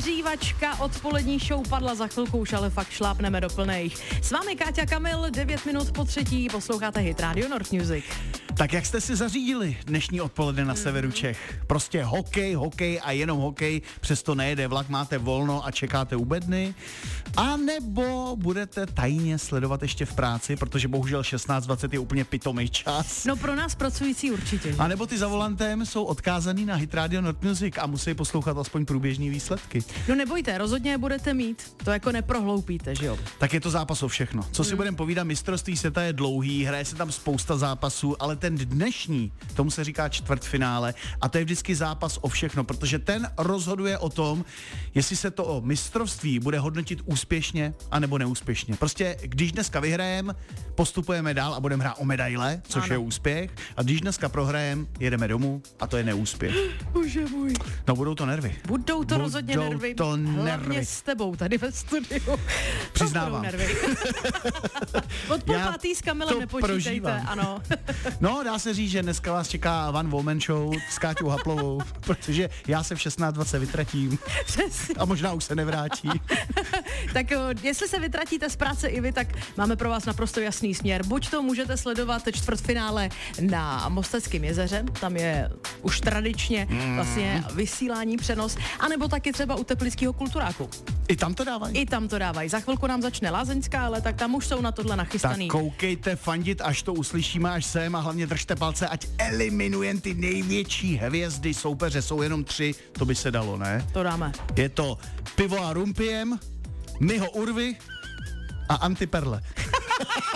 Vyhřívačka odpolední show padla, za chvilku už ale fakt šlápneme do plných. S vámi Káťa Kamil, 9 minut po 3, posloucháte Hit Radio North Music. Tak jak jste si zařídili dnešní odpoledne na severu Čech? Prostě hokej a jenom hokej, přesto nejede vlak, máte volno a čekáte u bedny? A nebo budete tajně sledovat ještě v práci, protože bohužel 16:20 je úplně pitomý čas. No pro nás pracující určitě. A nebo ty za volantem jsou odkázaný na Hit Radio North Music a musí poslouchat aspoň průběžný výsledky. No nebojte, rozhodně je budete mít, to jako neprohloupíte, že jo? Tak je to zápas o všechno. Co si budeme povídat, mistrovství světa je dlouhý, hraje se tam spousta zápasů, ale ten dnešní, tomu se říká čtvrtfinále a to je vždycky zápas o všechno, protože ten rozhoduje o tom, jestli se to o mistrovství bude hodnotit úspěšně anebo neúspěšně. Prostě když dneska vyhrajeme, postupujeme dál a budeme hrát o medaile, což je úspěch, a když dneska prohrajeme, jedeme domů a to je neúspěch. Bože můj. No budou to nervy. Budou to rozhodně nervy. To nervy. Hlavně s tebou tady ve studiu. Přiznávám. Od půl pátý s Kamilem nepočítejte, prožívám. Ano. No, dá se říct, že dneska vás čeká One Woman Show s Káťou Haplovou, protože já se v 16:20 vytratím. Přesně. A možná už se nevrátí. Tak jestli se vytratíte z práce i vy, tak máme pro vás naprosto jasný směr. Buď to můžete sledovat čtvrtfinále na Mosteckém jezeře, tam je už tradičně vlastně vysílání, přenos, anebo taky třeba u Teplického kulturáku. I tam to dávají? I tam to dávají. Za chvilku nám začne lázeňská, ale tak tam už jsou na tohle nachystaný. Tak koukejte, fandit, až to uslyšíme, až sem a hlavně držte palce, ať eliminujeme ty největší hvězdy soupeře. Jsou jenom 3, to by se dalo, ne? To dáme. Je to Pivo a Rumpiem, Miho Urvy a Antiperle.